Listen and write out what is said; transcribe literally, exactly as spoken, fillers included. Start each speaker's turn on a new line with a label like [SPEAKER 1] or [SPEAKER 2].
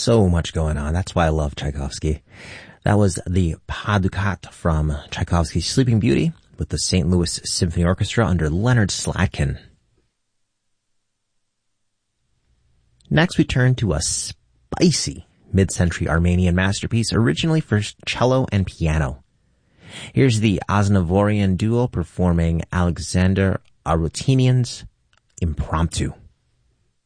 [SPEAKER 1] so much going on. That's why I love Tchaikovsky. That was the Pas du Quatre from Tchaikovsky's Sleeping Beauty with the Saint Louis Symphony Orchestra under Leonard Slatkin. Next, we turn to a spicy mid-century Armenian masterpiece originally for cello and piano. Here's the Aznavourian duo performing Alexander Arutinian's Impromptu.